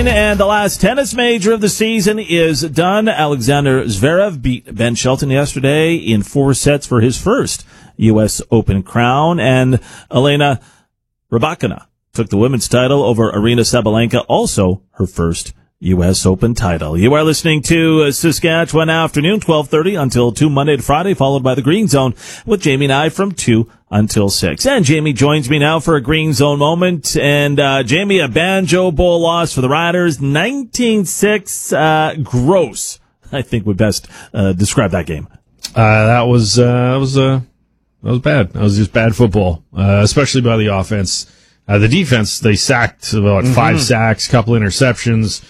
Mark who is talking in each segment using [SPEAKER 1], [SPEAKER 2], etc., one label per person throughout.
[SPEAKER 1] 9, and the last tennis major of the season is done. Alexander Zverev beat Ben Shelton yesterday in 4 sets for his first U.S. Open crown, and Elena Rybakina took the women's title over Aryna Sabalenka, also her first U.S. Open title. You are listening to Saskatchewan Afternoon, 12:30 until 2 Monday to Friday, followed by the Green Zone with Jamie and I from 2 until 6. And Jamie joins me now for a Green Zone moment. And Jamie, a Banjo Bowl loss for the Riders, 19-6. Gross, I think would best describe that game.
[SPEAKER 2] That was bad. That was just bad football, especially by the offense. The defense, they sacked about 5 sacks, couple interceptions.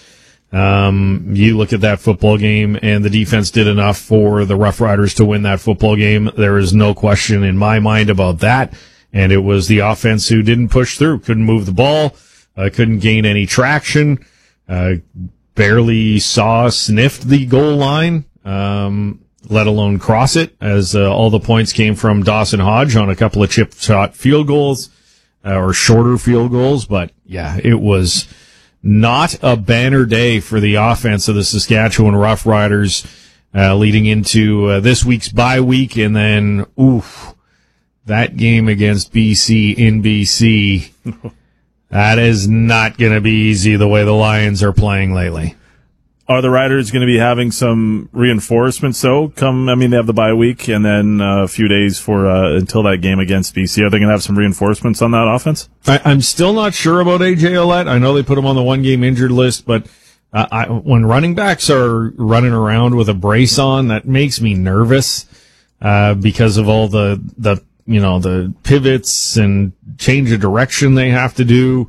[SPEAKER 2] You look at that football game, and the defense did enough for the Rough Riders to win that football game. There is no question in my mind about that. And it was the offense who didn't push through, couldn't move the ball, couldn't gain any traction, barely sniffed the goal line, let alone cross it, as all the points came from Dawson Hodge on a couple of chip shot field goals, or shorter field goals. But yeah, it was not a banner day for the offense of the Saskatchewan Rough Riders, leading into this week's bye week. And then, that game against BC in BC, that is not going to be easy the way the Lions are playing lately.
[SPEAKER 1] Are the Riders going to be having some reinforcements, though? They have the bye week and then a few days for until that game against BC. Are they going to have some reinforcements on that offense?
[SPEAKER 2] I'm still not sure about A.J. Ouellette. I know they put him on the one-game injured list, but when running backs are running around with a brace on, that makes me nervous because of all the pivots and change of direction they have to do.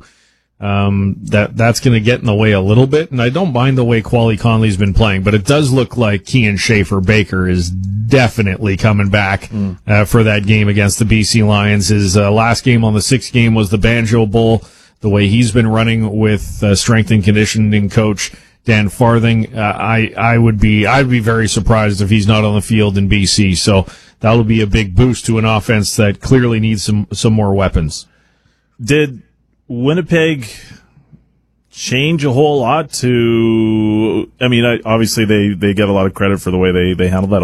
[SPEAKER 2] That's going to get in the way a little bit, and I don't mind the way Quali Conley's been playing, but it does look like Kian Schaefer-Baker is definitely coming back for that game against the BC Lions. His last game on the 6th game was the Banjo Bowl. The way he's been running with strength and conditioning coach Dan Farthing, I'd be very surprised if he's not on the field in BC. So that'll be a big boost to an offense that clearly needs some more weapons.
[SPEAKER 1] Did Winnipeg change a whole lot obviously they get a lot of credit for the way they handled that